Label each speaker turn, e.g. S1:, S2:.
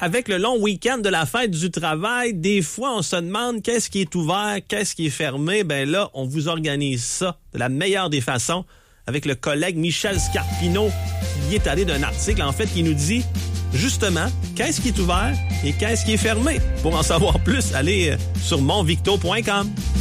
S1: avec le long week-end de la fête du travail, des fois, on se demande qu'est-ce qui est ouvert, qu'est-ce qui est fermé. Ben là, on vous organise ça de la meilleure des façons avec le collègue Michel Scarpino qui est allé d'un article, en fait, qui nous dit justement qu'est-ce qui est ouvert et qu'est-ce qui est fermé. Pour en savoir plus, allez sur monvicto.com.